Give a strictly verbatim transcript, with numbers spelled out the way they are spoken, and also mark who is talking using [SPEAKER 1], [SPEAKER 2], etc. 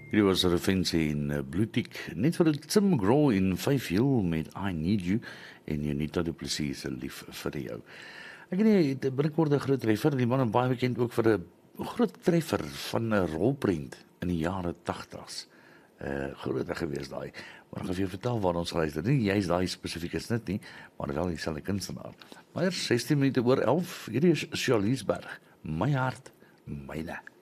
[SPEAKER 1] Hierdie was 'n referensie in uh, Bluetiek, net vir Tim McGraw in Faith Hill met I Need You en Jonita Du Plessis se lief vir jou. Ek weet nie, dit binnekort 'n groot treffer, die man is baie bekend ook vir 'n groot treffer van 'n rolprent in die jare tagtigs. Uh, groot gewees daai. Maar ek gaan vir jou vertel waar ons geluister. Nie jy's daai spesifieke snit nie, maar wel dieselfde kunstenaar. Maar sestien minute oor elf, hierdie is Charlies Berg. My hart, myne.